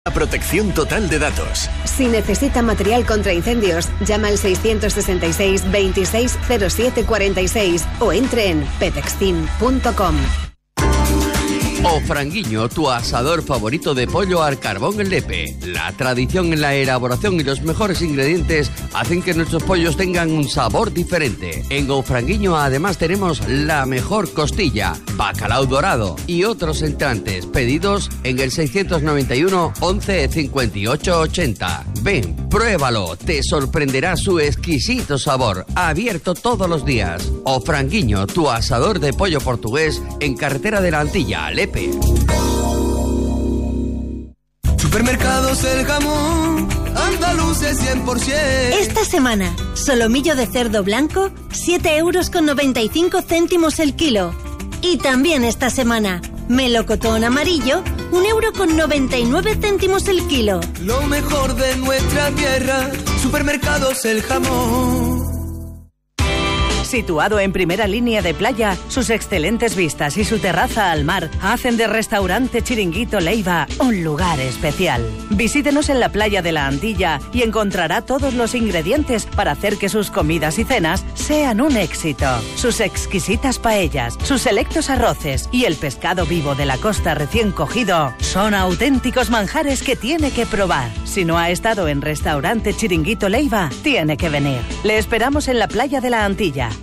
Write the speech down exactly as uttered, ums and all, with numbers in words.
La protección total de datos. Si necesita material contra incendios, llama al seiscientos sesenta y seis veintiséis cero siete cuarenta y seis o entre en petextin punto com. Ofranguiño, tu asador favorito de pollo al carbón en Lepe. La tradición en la elaboración y los mejores ingredientes hacen que nuestros pollos tengan un sabor diferente. En Ofranguiño además tenemos la mejor costilla, bacalao dorado y otros entrantes. Pedidos en el seiscientos noventa y uno once cincuenta y ocho ochenta. Ven, pruébalo, te sorprenderá su exquisito sabor. Abierto todos los días. Ofranguiño, tu asador de pollo portugués en carretera de la Antilla, Lepe. Supermercados El Jamón, andaluces cien por ciento. Esta semana, solomillo de cerdo blanco, siete euros con noventa y cinco céntimos el kilo. Y también esta semana, melocotón amarillo, un euro con noventa y nueve céntimos el kilo. Lo mejor de nuestra tierra, Supermercados El Jamón. Situado en primera línea de playa, sus excelentes vistas y su terraza al mar hacen de Restaurante Chiringuito Leiva un lugar especial. Visítenos en la playa de la Antilla y encontrará todos los ingredientes para hacer que sus comidas y cenas sean un éxito. Sus exquisitas paellas, sus selectos arroces y el pescado vivo de la costa recién cogido son auténticos manjares que tiene que probar. Si no ha estado en Restaurante Chiringuito Leiva, tiene que venir. Le esperamos en la playa de la Antilla,